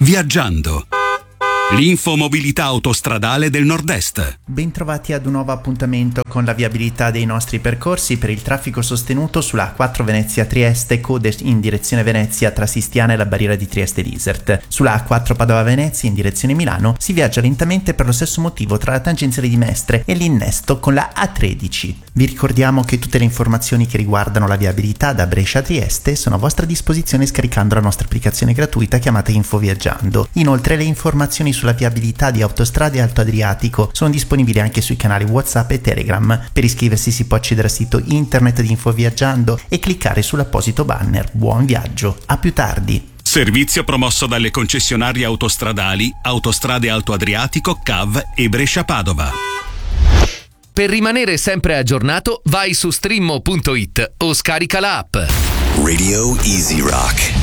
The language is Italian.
Viaggiando. L'infomobilità autostradale del Nord-Est. Bentrovati ad un nuovo appuntamento con la viabilità dei nostri percorsi per il traffico sostenuto sulla A4 Venezia-Trieste, code in direzione Venezia tra Sistiana e la barriera di Trieste-Lisert. Sulla A4 Padova-Venezia in direzione Milano si viaggia lentamente per lo stesso motivo tra la tangenziale di Mestre e l'innesto con la A13. Vi ricordiamo che tutte le informazioni che riguardano la viabilità da Brescia a Trieste sono a vostra disposizione scaricando la nostra applicazione gratuita chiamata Info Viaggiando. Inoltre le informazioni sulla viabilità di autostrade Alto Adriatico sono disponibili anche sui canali WhatsApp e Telegram. Per iscriversi si può accedere al sito internet di Info Viaggiando e cliccare sull'apposito banner. Buon viaggio, a più tardi. Servizio promosso dalle concessionarie autostradali Autostrade Alto Adriatico, CAV e Brescia-Padova. Per rimanere sempre aggiornato, vai su streammo.it o scarica la app. Radio Easy Rock.